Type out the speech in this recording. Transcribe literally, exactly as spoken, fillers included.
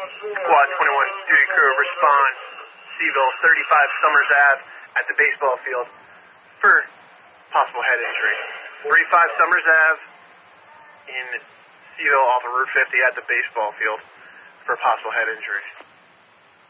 Quad twenty-one duty crew respond. Seville, thirty-five Summers Ave at the baseball field for possible head injury. thirty-five Summers Ave in Seville off of Route fifty at the baseball field for possible head injury.